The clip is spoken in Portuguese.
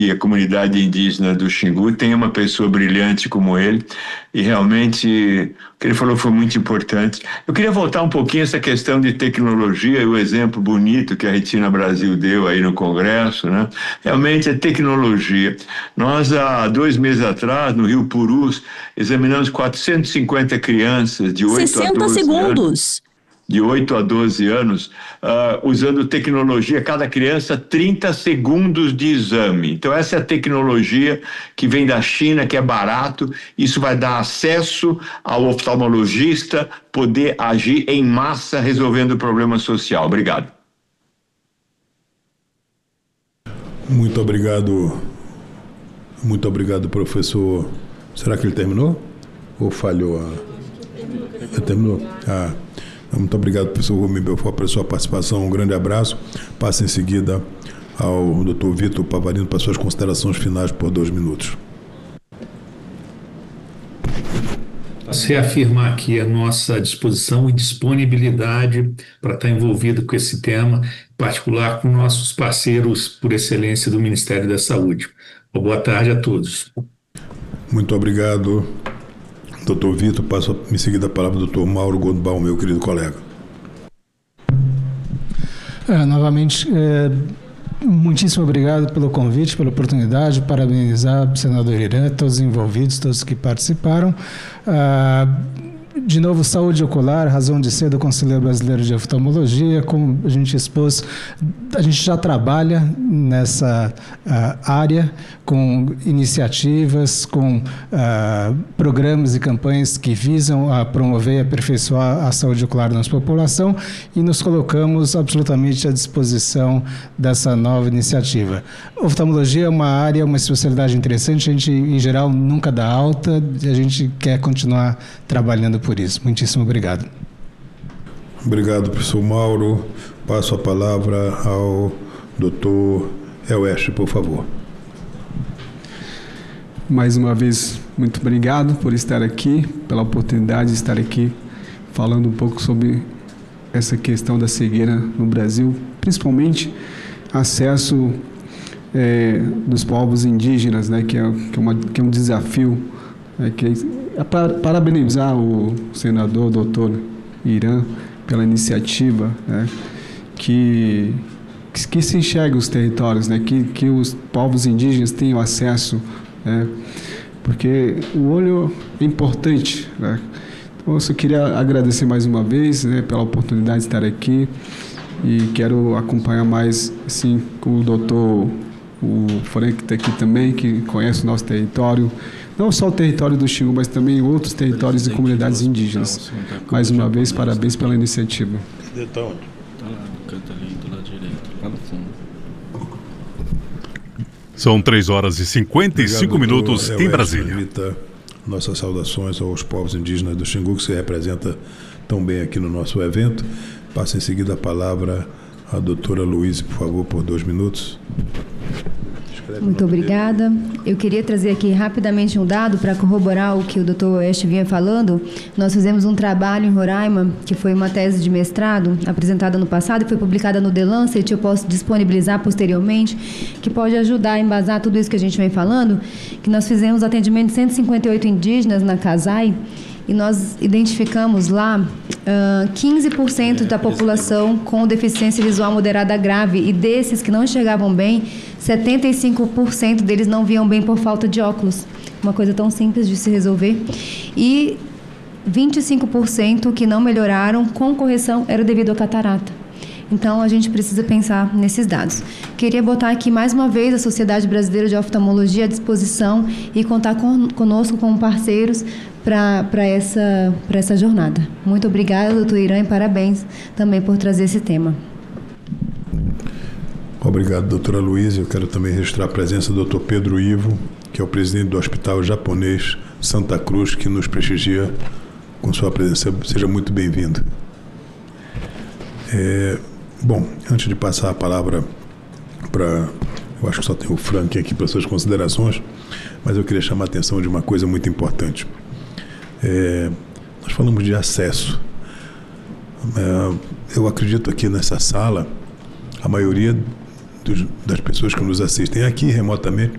e a comunidade indígena do Xingu tem uma pessoa brilhante como ele, e realmente o que ele falou foi muito importante. Eu queria voltar um pouquinho a essa questão de tecnologia e o exemplo bonito que a Retina Brasil deu aí no Congresso, né? Realmente é tecnologia. Nós, há 2 meses atrás, no Rio Purus, examinamos 450 crianças de 8 a 60 12 segundos. anos. De 8 a 12 anos, usando tecnologia, cada criança 30 segundos de exame. Então essa é a tecnologia que vem da China, que é barato, isso vai dar acesso ao oftalmologista poder agir em massa resolvendo o problema social. Obrigado. Muito obrigado, professor. Será que ele terminou? Ou falhou? Ele terminou? Muito obrigado, professor Rubem Belfort, pela sua participação. Um grande abraço. Passe em seguida ao Dr. Vitor Pavarino para suas considerações finais por 2 minutos. Reafirmar aqui a nossa disposição e disponibilidade para estar envolvido com esse tema, em particular com nossos parceiros por excelência do Ministério da Saúde. Boa tarde a todos. Muito obrigado, Dr. Vitor. Passo em seguida a palavra ao Dr. Mauro Gondbaum, meu querido colega. Novamente, muitíssimo obrigado pelo convite, pela oportunidade, parabenizar o senador Irã, todos os envolvidos, todos que participaram. De novo, saúde ocular, razão de ser do Conselheiro Brasileiro de Oftalmologia. Como a gente expôs, a gente já trabalha nessa área com iniciativas, com programas e campanhas que visam a promover e aperfeiçoar a saúde ocular da nossa população, e nos colocamos absolutamente à disposição dessa nova iniciativa. Oftalmologia é uma área, uma especialidade interessante, a gente, em geral, nunca dá alta, e a gente quer continuar trabalhando por isso. Muitíssimo obrigado. Obrigado, professor Mauro. Passo a palavra ao doutor Elwes, por favor. Mais uma vez, muito obrigado por estar aqui, pela oportunidade de estar aqui falando um pouco sobre essa questão da cegueira no Brasil, principalmente acesso dos povos indígenas, né, que é um desafio. Parabenizar o senador doutor Irã pela iniciativa, né, que se enxergue os territórios, né, que os povos indígenas tenham acesso, né, porque o olho é importante, né. Então, eu só queria agradecer mais uma vez, né, pela oportunidade de estar aqui, e quero acompanhar mais, assim, com o doutor Frank, que está aqui também, que conhece o nosso território, não só o território do Xingu, mas também outros territórios e comunidades indígenas. Mais uma vez, parabéns pela iniciativa. Cadê? Está onde? Está lá no canto ali, do lado direito, lá no fundo. São 3h55 minutos em Brasília. Permita nossas saudações aos povos indígenas do Xingu, que se representa tão bem aqui no nosso evento. Passo em seguida a palavra à doutora Luísa, por favor, por 2 minutos. Muito obrigada. Eu queria trazer aqui rapidamente um dado para corroborar o que o Dr. Oeste vinha falando. Nós fizemos um trabalho em Roraima, que foi uma tese de mestrado apresentada no passado e foi publicada no The Lancet, eu posso disponibilizar posteriormente, que pode ajudar a embasar tudo isso que a gente vem falando, que nós fizemos atendimento de 158 indígenas na CASAI, e nós identificamos lá 15% da população com deficiência visual moderada grave, e desses que não enxergavam bem, 75% deles não viam bem por falta de óculos. Uma coisa tão simples de se resolver. E 25% que não melhoraram com correção era devido à catarata. Então, a gente precisa pensar nesses dados. Queria botar aqui, mais uma vez, a Sociedade Brasileira de Oftalmologia à disposição e contar conosco como parceiros para essa jornada. Muito obrigada, doutor Irã, e parabéns também por trazer esse tema. Obrigado, doutora Luísa. Eu quero também registrar a presença do doutor Pedro Ivo, que é o presidente do Hospital Japonês Santa Cruz, que nos prestigia com sua presença. Seja muito bem-vindo. Bom, antes de passar a palavra para... Eu acho que só tem o Frank aqui para suas considerações, mas eu queria chamar a atenção de uma coisa muito importante. Nós falamos de acesso. Eu acredito aqui nessa sala, a maioria das pessoas que nos assistem aqui remotamente